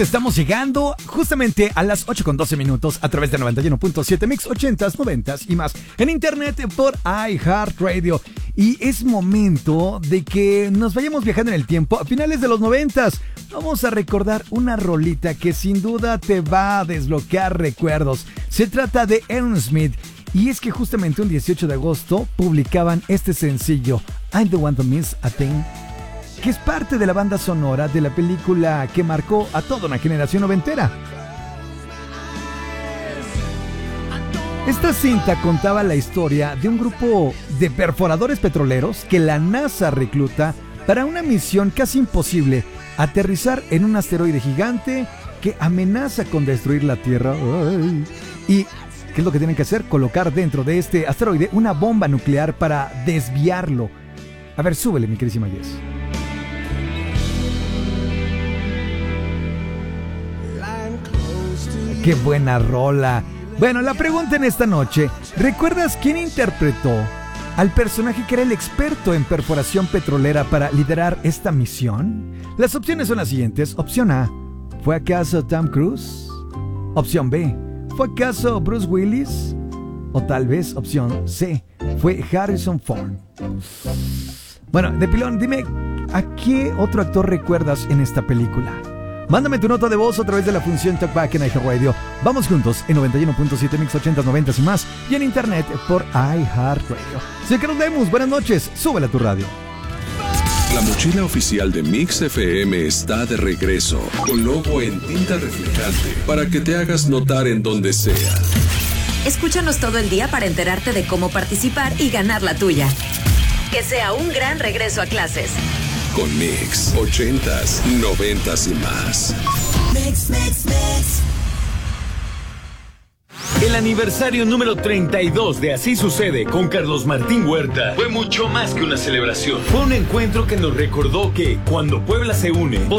Estamos llegando justamente a las 8:12 a través de 91.7 Mix 80s, 90s y más en internet por iHeartRadio. Y es momento de que nos vayamos viajando en el tiempo a finales de los 90s. Vamos a recordar una rolita que sin duda te va a desbloquear recuerdos. Se trata de Aerosmith. Y es que justamente un 18 de agosto publicaban este sencillo, I'm the One to Miss a Thing, que es parte de la banda sonora de la película que marcó a toda una generación noventera. Esta cinta contaba la historia de un grupo de perforadores petroleros que la NASA recluta para una misión casi imposible: aterrizar en un asteroide gigante que amenaza con destruir la Tierra. ¿Y qué es lo que tienen que hacer? Colocar dentro de este asteroide una bomba nuclear para desviarlo. A ver, súbele, mi queridísima Jess. ¡Qué buena rola! Bueno, la pregunta en esta noche: ¿recuerdas quién interpretó al personaje que era el experto en perforación petrolera para liderar esta misión? Las opciones son las siguientes. Opción A: ¿fue acaso Tom Cruise? Opción B: ¿fue acaso Bruce Willis? O tal vez opción C: ¿fue Harrison Ford? Bueno, de pilón, dime, ¿a qué otro actor recuerdas en esta película? Mándame tu nota de voz a través de la función Talkback en iHeartRadio. Vamos juntos en 91.7 Mix 80, 90 y más. Y en internet por iHeartRadio. Soy Carlos Lemus, buenas noches. Súbele a tu radio. La mochila oficial de Mix FM está de regreso, con logo en tinta reflejante, para que te hagas notar en donde sea. Escúchanos todo el día para enterarte de cómo participar y ganar la tuya. Que sea un gran regreso a clases. Con Mix 80s, 90s y más. Mix. El aniversario número 32 de Así Sucede con Carlos Martín Huerta fue mucho más que una celebración. Fue un encuentro que nos recordó que cuando Puebla se une,